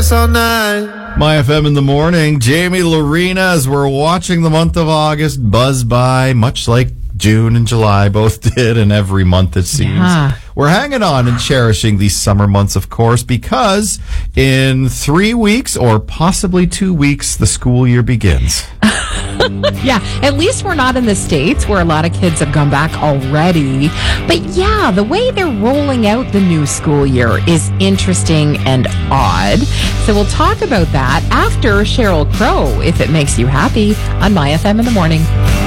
dance all night. My FM in the morning. Jamie Lorena, as we're watching the month of August buzz by, much like June and July both did, and every month it seems. Yeah. We're hanging on and cherishing these summer months, of course, because in 3 weeks or possibly 2 weeks, the school year begins. Yeah, at least we're not in the States where a lot of kids have gone back already. But yeah, the way they're rolling out the new school year is interesting and odd. So we'll talk about that after Sheryl Crow, if it makes you happy, on My FM in the morning.